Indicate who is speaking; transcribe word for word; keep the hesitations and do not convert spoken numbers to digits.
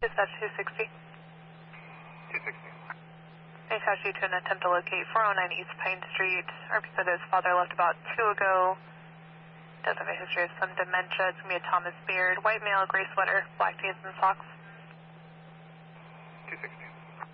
Speaker 1: Dispatch two sixty.
Speaker 2: two sixty.
Speaker 1: I attached you to an attempt to locate four oh nine East Pine Street. R P said his father left about two ago. Does have a history of some dementia. It's going to be a Thomas Beard. White male, gray sweater, black jeans and socks.
Speaker 2: two sixty.